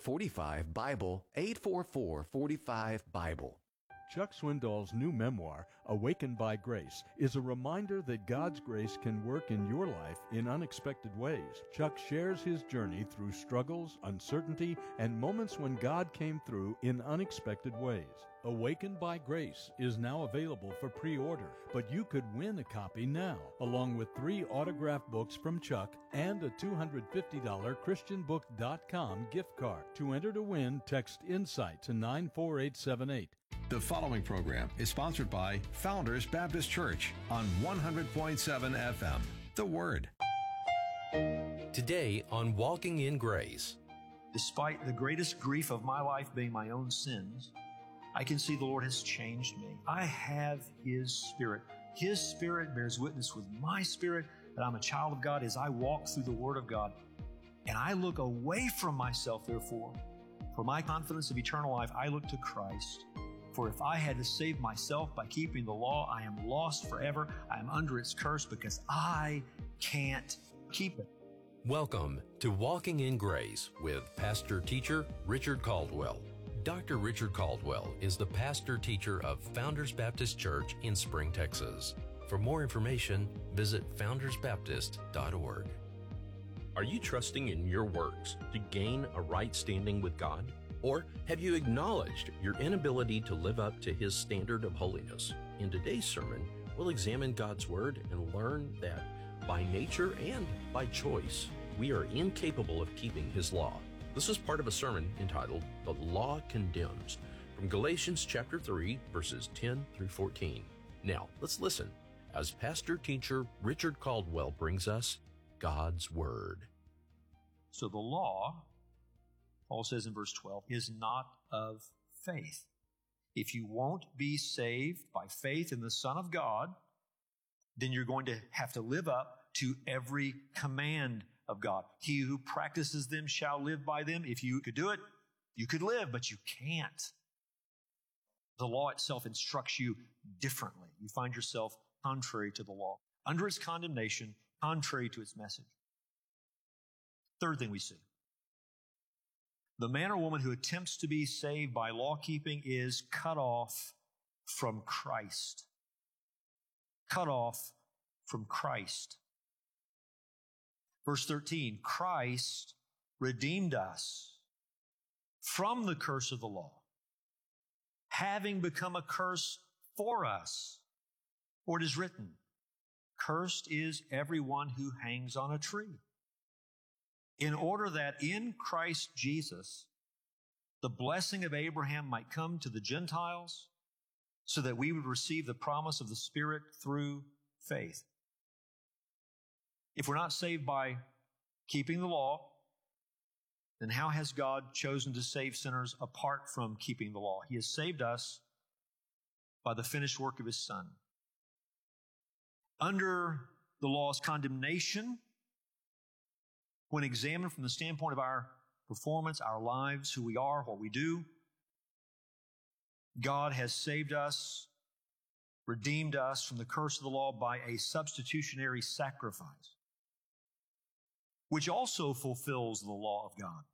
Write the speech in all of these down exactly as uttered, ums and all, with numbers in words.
forty-five Bible, eight four four, four five Bible. Chuck Swindoll's new memoir, Awakened by Grace, is a reminder that God's grace can work in your life in unexpected ways. Chuck shares his journey through struggles, uncertainty, and moments when God came through in unexpected ways. Awakened by Grace is now available for pre-order, but you could win a copy now, along with three autographed books from Chuck and a two hundred fifty dollars Christian book dot com gift card. To enter to win, text INSIGHT to nine four eight seven eight. The following program is sponsored by Founders Baptist Church on one hundred point seven F M. The Word. Today on Walking in Grace. Despite the greatest grief of my life being my own sins, I can see the Lord has changed me. I have His Spirit. His Spirit bears witness with my spirit that I'm a child of God as I walk through the Word of God. And I look away from myself, therefore. For my confidence of eternal life, I look to Christ. For if I had to save myself by keeping the law, I am lost forever. I am under its curse because I can't keep it. Welcome to Walking in Grace with pastor-teacher Richard Caldwell. Doctor Richard Caldwell is the pastor-teacher of Founders Baptist Church in Spring, Texas. For more information, visit founders baptist dot org. Are you trusting in your works to gain a right standing with God? Or have you acknowledged your inability to live up to His standard of holiness? In today's sermon, we'll examine God's Word and learn that by nature and by choice, we are incapable of keeping His law. This is part of a sermon entitled, The Law Condemns, from Galatians chapter three, verses ten through fourteen. Now, let's listen as pastor-teacher Richard Caldwell brings us God's Word. So the law, Paul says in verse twelve, is not of faith. If you won't be saved by faith in the Son of God, then you're going to have to live up to every command of God. He who practices them shall live by them. If you could do it, you could live, but you can't. The law itself instructs you differently. You find yourself contrary to the law, under its condemnation, contrary to its message. Third thing we see. The man or woman who attempts to be saved by law keeping is cut off from Christ. Cut off from Christ. Verse thirteen, Christ redeemed us from the curse of the law, having become a curse for us. For it is written, cursed is everyone who hangs on a tree, in order that in Christ Jesus the blessing of Abraham might come to the Gentiles, so that we would receive the promise of the Spirit through faith. If we're not saved by keeping the law, then how has God chosen to save sinners apart from keeping the law? He has saved us by the finished work of His Son. Under the law's condemnation, when examined from the standpoint of our performance, our lives, who we are, what we do, God has saved us, redeemed us from the curse of the law by a substitutionary sacrifice, which also fulfills the law of God.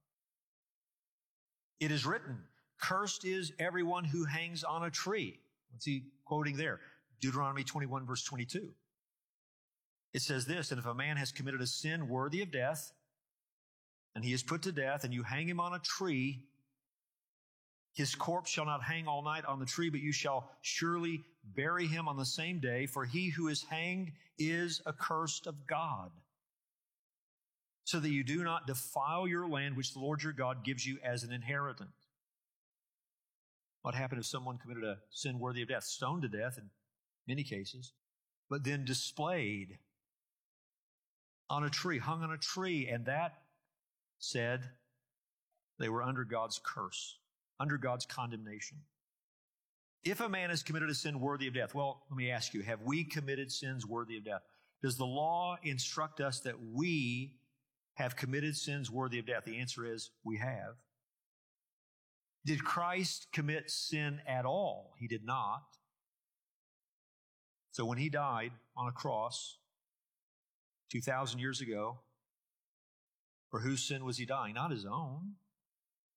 It is written, cursed is everyone who hangs on a tree. What's he quoting there? Deuteronomy twenty-one, verse twenty-two. It says this, and if a man has committed a sin worthy of death, and he is put to death, and you hang him on a tree, his corpse shall not hang all night on the tree, but you shall surely bury him on the same day, for he who is hanged is accursed of God, so that you do not defile your land, which the Lord your God gives you as an inheritance. What happened if someone committed a sin worthy of death? Stoned to death in many cases, but then displayed on a tree, hung on a tree, and that said they were under God's curse, under God's condemnation. If a man has committed a sin worthy of death, well, let me ask you, have we committed sins worthy of death? Does the law instruct us that we have committed sins worthy of death? The answer is we have. Did Christ commit sin at all? He did not. So when He died on a cross two thousand years ago, for whose sin was He dying? Not His own.